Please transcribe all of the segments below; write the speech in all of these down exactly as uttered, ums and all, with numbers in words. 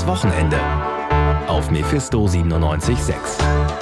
Wochenende auf Mephisto siebenundneunzig Komma sechs.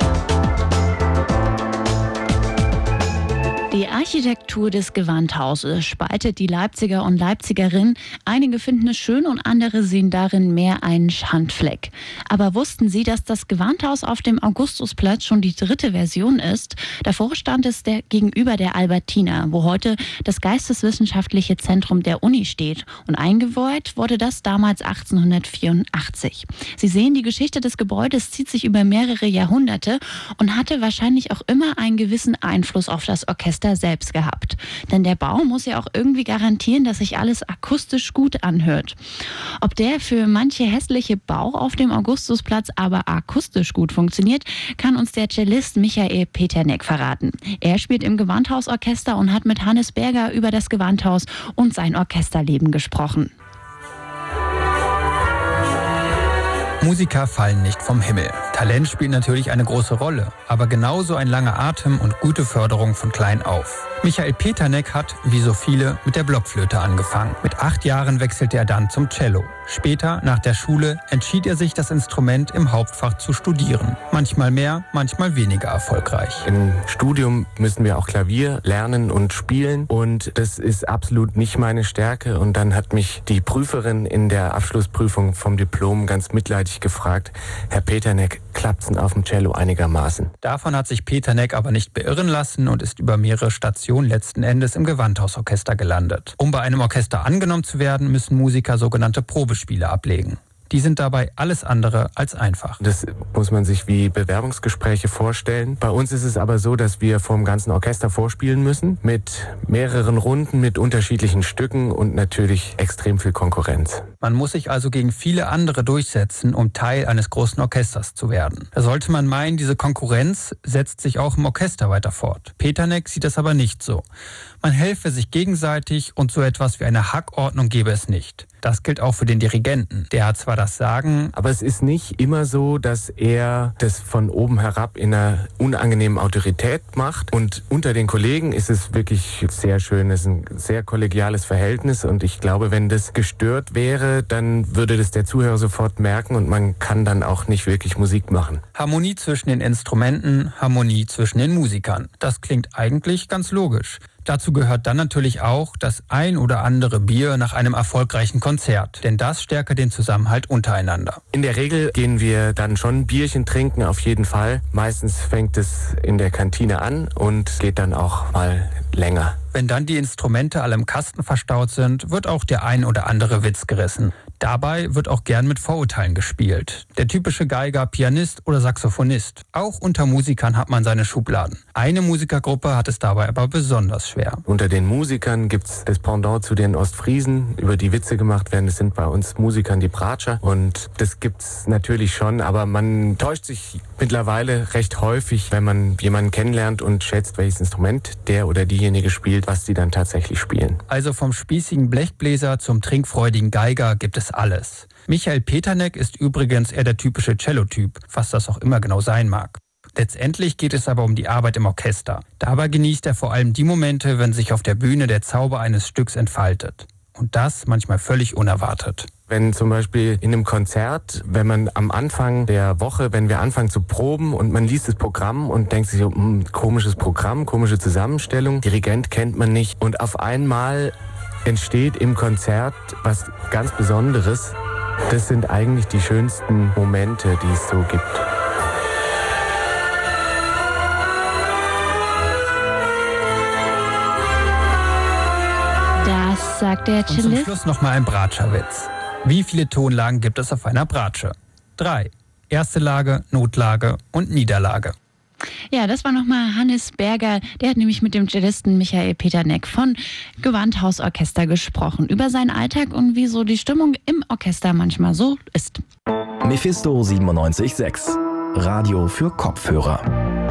Die Architektur des Gewandhauses spaltet die Leipziger und Leipzigerinnen. Einige finden es schön und andere sehen darin mehr einen Schandfleck. Aber wussten Sie, dass das Gewandhaus auf dem Augustusplatz schon die dritte Version ist? Davor stand es der, gegenüber der Albertina, wo heute das Geisteswissenschaftliche Zentrum der Uni steht. Und eingeweiht wurde das damals achtzehnhundertvierundachtzig. Sie sehen, die Geschichte des Gebäudes zieht sich über mehrere Jahrhunderte und hatte wahrscheinlich auch immer einen gewissen Einfluss auf das Orchester selbst gehabt. Denn der Bau muss ja auch irgendwie garantieren, dass sich alles akustisch gut anhört. Ob der für manche hässliche Bau auf dem Augustusplatz aber akustisch gut funktioniert, kann uns der Cellist Michael Peternek verraten. Er spielt im Gewandhausorchester und hat mit Hannes Berger über das Gewandhaus und sein Orchesterleben gesprochen. Musiker fallen nicht vom Himmel. Talent spielt natürlich eine große Rolle, aber genauso ein langer Atem und gute Förderung von klein auf. Michael Peternek hat, wie so viele, mit der Blockflöte angefangen. Mit acht Jahren wechselte er dann zum Cello. Später, nach der Schule, entschied er sich, das Instrument im Hauptfach zu studieren. Manchmal mehr, manchmal weniger erfolgreich. Im Studium müssen wir auch Klavier lernen und spielen und das ist absolut nicht meine Stärke. Und dann hat mich die Prüferin in der Abschlussprüfung vom Diplom ganz mitleidig gefragt: Herr Peternek, klappt's denn auf dem Cello einigermaßen? Davon hat sich Peternek aber nicht beirren lassen und ist über mehrere Stationen letzten Endes im Gewandhausorchester gelandet. Um bei einem Orchester angenommen zu werden, müssen Musiker sogenannte Probespiele ablegen. Die sind dabei alles andere als einfach. Das muss man sich wie Bewerbungsgespräche vorstellen. Bei uns ist es aber so, dass wir vom ganzen Orchester vorspielen müssen, mit mehreren Runden, mit unterschiedlichen Stücken und natürlich extrem viel Konkurrenz. Man muss sich also gegen viele andere durchsetzen, um Teil eines großen Orchesters zu werden. Da sollte man meinen, diese Konkurrenz setzt sich auch im Orchester weiter fort. Peternek sieht das aber nicht so. Man helfe sich gegenseitig und so etwas wie eine Hackordnung gebe es nicht. Das gilt auch für den Dirigenten. Der hat zwar das Sagen, aber es ist nicht immer so, dass er das von oben herab in einer unangenehmen Autorität macht. Und unter den Kollegen ist es wirklich sehr schön. Es ist ein sehr kollegiales Verhältnis und ich glaube, wenn das gestört wäre, dann würde das der Zuhörer sofort merken und man kann dann auch nicht wirklich Musik machen. Harmonie zwischen den Instrumenten, Harmonie zwischen den Musikern. Das klingt eigentlich ganz logisch. Dazu gehört dann natürlich auch das ein oder andere Bier nach einem erfolgreichen Konzert, denn das stärke den Zusammenhalt untereinander. In der Regel gehen wir dann schon ein Bierchen trinken, auf jeden Fall. Meistens fängt es in der Kantine an und geht dann auch mal länger. Wenn dann die Instrumente alle im Kasten verstaut sind, wird auch der ein oder andere Witz gerissen. Dabei wird auch gern mit Vorurteilen gespielt. Der typische Geiger, Pianist oder Saxophonist. Auch unter Musikern hat man seine Schubladen. Eine Musikergruppe hat es dabei aber besonders schwer. Unter den Musikern gibt's das Pendant zu den Ostfriesen, über die Witze gemacht werden. Das sind bei uns Musikern die Bratscher. Und das gibt's natürlich schon, aber man täuscht sich mittlerweile recht häufig, wenn man jemanden kennenlernt und schätzt, welches Instrument der oder diejenige spielt, was die dann tatsächlich spielen. Also vom spießigen Blechbläser zum trinkfreudigen Geiger gibt es alles. Michael Peternek ist übrigens eher der typische Cello-Typ, was das auch immer genau sein mag. Letztendlich geht es aber um die Arbeit im Orchester. Dabei genießt er vor allem die Momente, wenn sich auf der Bühne der Zauber eines Stücks entfaltet. Und das manchmal völlig unerwartet. Wenn zum Beispiel in einem Konzert, wenn man am Anfang der Woche, wenn wir anfangen zu proben und man liest das Programm und denkt sich, hm, komisches Programm, komische Zusammenstellung, Dirigent kennt man nicht und auf einmal entsteht im Konzert was ganz Besonderes. Das sind eigentlich die schönsten Momente, die es so gibt. Das sagt der Cellist. Und zum Schluss noch mal ein Bratscherwitz. Wie viele Tonlagen gibt es auf einer Bratsche? Drei. Erste Lage, Notlage und Niederlage. Ja, das war nochmal Hannes Berger. Der hat nämlich mit dem Cellisten Michael Peternek von Gewandhausorchester gesprochen. Über seinen Alltag und wie so die Stimmung im Orchester manchmal so ist. Mephisto siebenundneunzig Komma sechs. Radio für Kopfhörer.